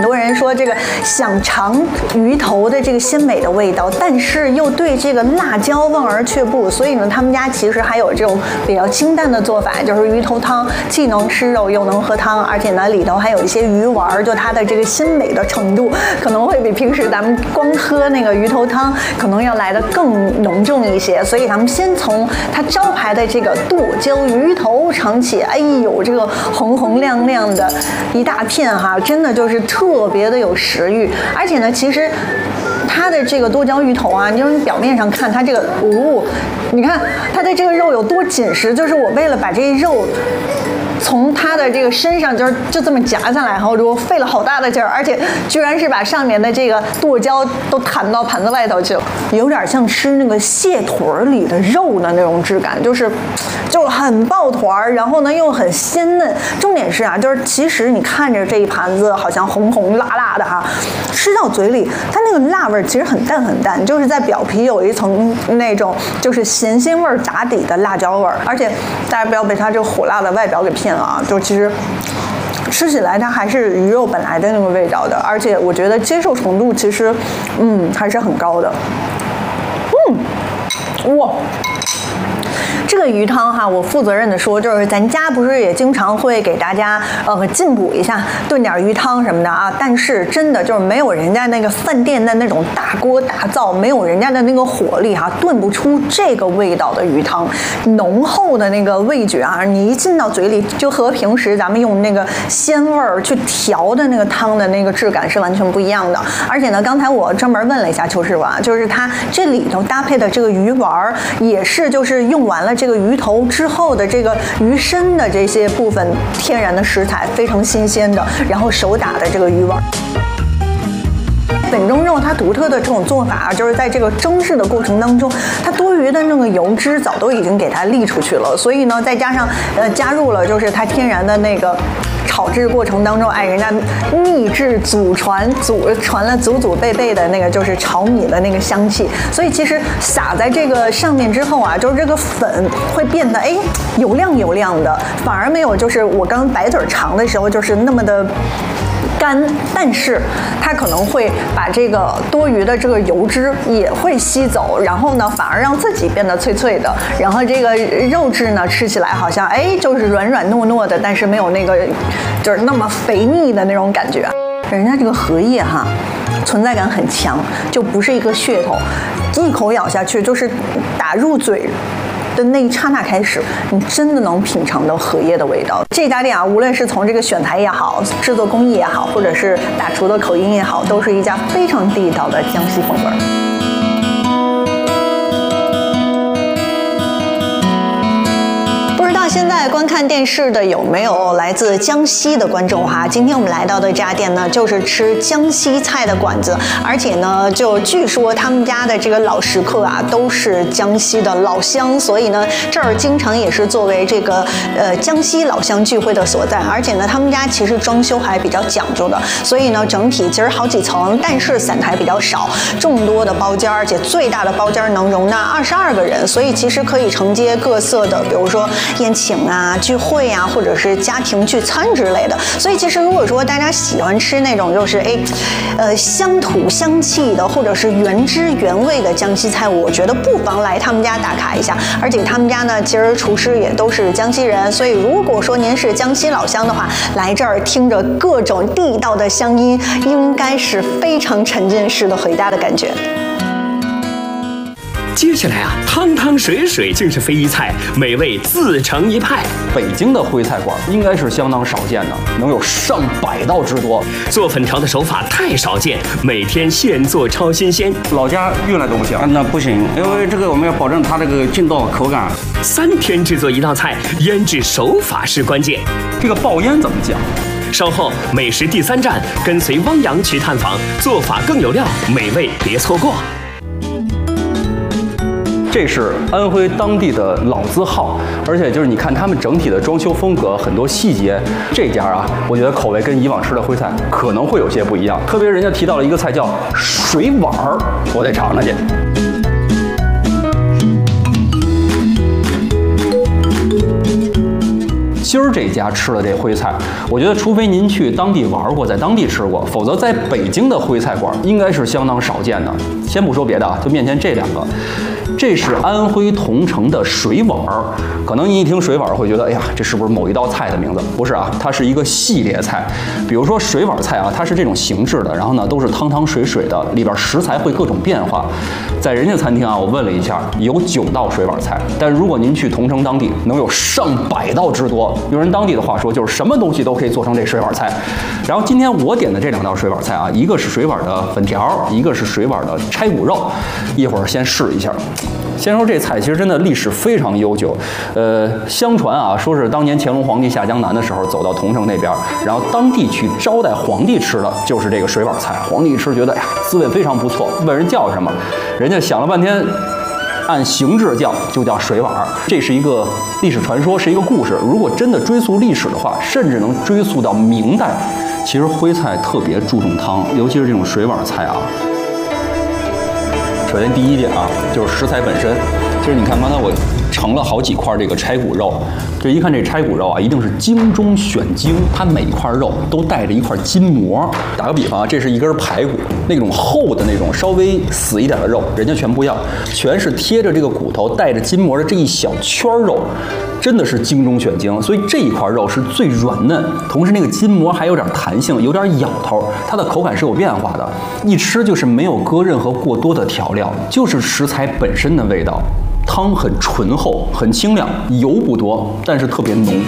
多人说这个想尝鱼头的这个鲜美的味道，但是又对这个辣椒望而却步，所以呢，他们家其实还有这种比较清淡的做法，就是鱼头汤，既能吃肉又能喝汤，而且呢里头还有一些鱼丸，就它的这个鲜美的程度可能会比平时咱们光喝那个鱼头汤可能要来得更浓重一些，所以咱们先从它招牌的这个剁椒鱼头尝起。哎呦，这个红红亮亮的一大片哈，真的就是特别的有食欲。而且呢，其实它的这个剁椒鱼头啊，你就是表面上看它这个，你看它的这个肉有多紧实，就是我为了把这肉从它的这个身上就这么夹下来，然后我费了好大的劲儿，而且居然是把上面的这个剁椒都弹到盘子外头去了，有点像吃那个蟹腿里的肉的那种质感，就很爆团，然后呢又很鲜嫩。重点是啊，就是其实你看着这一盘子好像红红辣辣的哈，吃到嘴里它那个辣味其实很淡很淡，就是在表皮有一层那种就是咸鲜味打底的辣椒味，而且大家不要被它这个火辣的外表给骗了啊，就其实吃起来它还是鱼肉本来的那个味道的，而且我觉得接受程度其实还是很高的。哇，这个鱼汤哈，我负责任的说，就是咱家不是也经常会给大家进补一下，炖点鱼汤什么的啊。但是真的就是没有人家那个饭店的那种大锅大灶，没有人家的那个火力哈，炖不出这个味道的鱼汤，浓厚的那个味觉啊，你一进到嘴里，就和平时咱们用那个鲜味儿去调的那个汤的那个质感是完全不一样的。而且呢，刚才我专门问了一下邱师傅啊，就是它这里头搭配的这个鱼丸也是就是用完了这个鱼头之后的这个鱼身的这些部分天然的食材，非常新鲜的，然后手打的这个鱼丸。本蒸肉它独特的这种做法，就是在这个蒸制的过程当中，它多余的那个油脂早都已经给它沥出去了，所以呢，再加上加入了就是它天然的那个炒制过程当中，哎，人家秘制祖传了祖祖辈辈的那个就是炒米的那个香气，所以其实撒在这个上面之后啊，就是这个粉会变得油亮油亮的，反而没有就是我刚白嘴尝的时候就是那么的干，但是它可能会把这个多余的这个油脂也会吸走，然后呢反而让自己变得脆脆的，然后这个肉质呢吃起来好像就是软软糯糯的，但是没有那个就是那么肥腻的那种感觉。人家这个荷叶哈，存在感很强，就不是一个噱头，一口咬下去就是打入嘴的那一刹那开始，你真的能品尝到荷叶的味道。这家店啊，无论是从这个选材也好，制作工艺也好，或者是大厨的口音也好，都是一家非常地道的江西风味。现在观看电视的有没有来自江西的观众哈？今天我们来到的这家店呢，就是吃江西菜的馆子，而且呢，就据说他们家的这个老食客啊，都是江西的老乡，所以呢，这儿经常也是作为这个江西老乡聚会的所在。而且呢，他们家其实装修还比较讲究的，所以呢，整体其实好几层，但是散台比较少，众多的包间，而且最大的包间能容纳22个人，所以其实可以承接各色的，比如说宴请啊、聚会啊，或者是家庭聚餐之类的。所以其实如果说大家喜欢吃那种就是乡土香气的，或者是原汁原味的江西菜，我觉得不妨来他们家打卡一下。而且他们家呢，其实厨师也都是江西人，所以如果说您是江西老乡的话，来这儿听着各种地道的乡音，应该是非常沉浸式的回家的感觉。 接下来啊，汤汤水水竟是非遗菜，美味自成一派。 北京的徽菜馆应该是相当少见的，能有上百道之多。 做粉条的手法太少见，每天现做超新鲜。 老家越来都不行，那不行，因为这个我们要保证它这个劲道口感。 3天制作一道菜，腌制手法是关键。 这个爆腌怎么讲？ 稍后美食第3站，跟随汪洋去探访，做法更有料，美味别错过。 这是安徽当地的老字号，而且就是你看他们整体的装修风格，很多细节，这家啊，我觉得口味跟以往吃的徽菜可能会有些不一样。特别人家提到了一个菜叫水碗儿，我得尝尝去。 心儿这家吃的这徽菜，我觉得除非您去当地玩过，在当地吃过，否则在北京的徽菜馆应该是相当少见的。先不说别的啊，就面前这两个。这是安徽桐城的水碗儿，可能你一听水碗会觉得，哎呀，这是不是某一道菜的名字？不是啊，它是一个系列菜。比如说水碗菜啊，它是这种形制的，然后呢都是汤汤水水的，里边食材会各种变化。在人家餐厅啊，我问了一下，有9道水碗菜，但如果您去桐城当地，能有上百道之多。用人当地的话说，就是什么东西都可以做成这水碗菜。然后今天我点的这2道水碗菜啊，一个是水碗的粉条，一个是水碗的拆骨肉，一会儿先试一下。先说这菜，其实真的历史非常悠久。相传啊，说是当年乾隆皇帝下江南的时候，走到桐城那边，然后当地去招待皇帝吃的就是这个水碗菜。皇帝一吃觉得，哎呀，滋味非常不错，问人叫什么，人家想了半天，按形制叫就叫水碗。这是一个历史传说，是一个故事。如果真的追溯历史的话，甚至能追溯到明代。其实徽菜特别注重汤，尤其是这种水碗菜啊。首先第一点啊，就是食材本身。就是你看刚才我盛了好几块这个拆骨肉，这一看这拆骨肉啊，一定是精中选精，它每一块肉都带着一块筋膜。打个比方啊，这是一根排骨，那种厚的那种稍微死一点的肉，人家全不要，全是贴着这个骨头带着筋膜的这一小圈肉。真的是精中选精，所以这一块肉是最软嫩，同时那个筋膜还有点弹性，有点咬头，它的口感是有变化的，一吃就是没有搁任何过多的调料，就是食材本身的味道。汤很醇厚，很清亮，油不多，但是特别浓。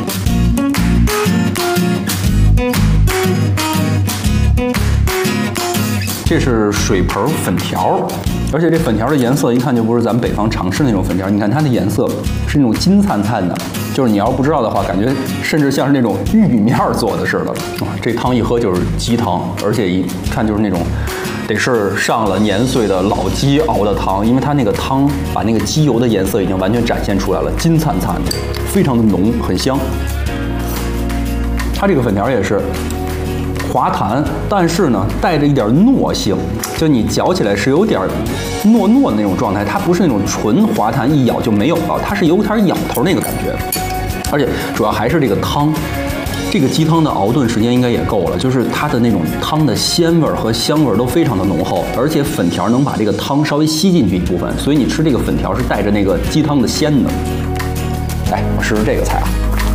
这是水盆粉条，而且这粉条的颜色一看就不是咱们北方常吃那种粉条，你看它的颜色是那种金灿灿的，就是你要不知道的话，感觉甚至像是那种玉米面做的似的。这汤一喝就是鸡汤，而且一看就是那种得是上了年岁的老鸡熬的汤，因为它那个汤把那个鸡油的颜色已经完全展现出来了，金灿灿的，非常的浓，很香。它这个粉条也是滑弹，但是呢带着一点糯性，就你嚼起来是有点糯糯的那种状态，它不是那种纯滑弹一咬就没有了，它是有点咬头那个感觉。而且主要还是这个汤，这个鸡汤的熬炖时间应该也够了，就是它的那种汤的鲜味和香味都非常的浓厚，而且粉条能把这个汤稍微吸进去一部分，所以你吃这个粉条是带着那个鸡汤的鲜的。来，我试试这个菜啊。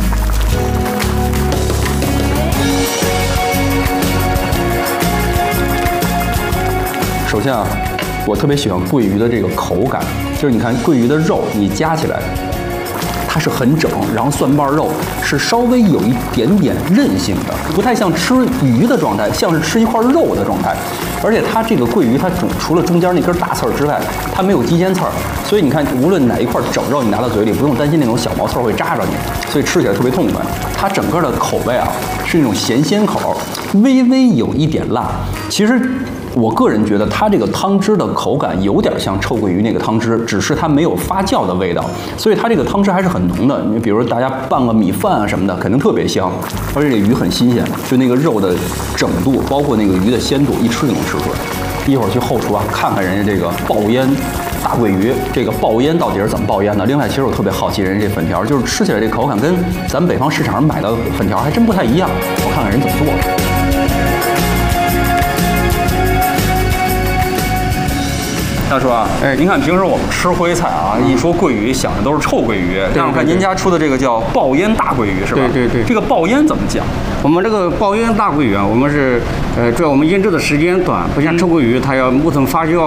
首先啊，我特别喜欢桂鱼的这个口感，就是你看桂鱼的肉，你夹起来，它是很整，然后蒜瓣肉是稍微有一点点韧性的，不太像吃鱼的状态，像是吃一块肉的状态。而且它这个桂鱼，它除了中间那根大刺儿之外，它没有肌尖刺儿，所以你看，无论哪一块整肉你拿到嘴里，不用担心那种小毛刺儿会扎着你，所以吃起来特别痛快。它整个的口味啊，是那种咸鲜口，微微有一点辣。其实我个人觉得它这个汤汁的口感有点像臭鳜鱼那个汤汁，只是它没有发酵的味道，所以它这个汤汁还是很浓的。你比如大家拌个米饭啊什么的，肯定特别香。而且这鱼很新鲜，就那个肉的整度，包括那个鱼的鲜度，一吃就能吃出来。一会儿去后厨啊，看看人家这个爆腌大鳜鱼，这个爆腌到底是怎么爆腌的？另外，其实我特别好奇人家这粉条，就是吃起来这口感跟咱们北方市场上买的粉条还真不太一样。我看看人怎么做的。大叔啊，您看平时我们吃徽菜啊，一说桂鱼想的都是臭鳜鱼，但是我看您家出的这个叫爆腌大鳜鱼是吧？ 对对对。 这个爆腌怎么讲？ 我们这个爆腌大鳜鱼啊，我们是主要我们腌制的时间短，不像臭鳜鱼，它要木层发酵